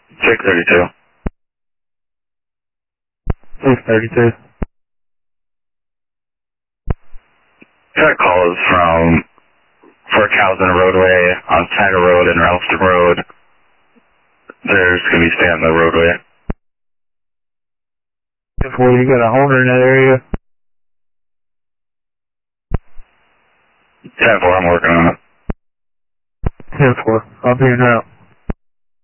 632. 632. That call is from Fort Calhoun roadway on Tiger Road and Ralston Road. There's going to be stay on the roadway. 10-4, you got a Horner in that area? 10-4, I'm working on it. 10-4, I'll be in route.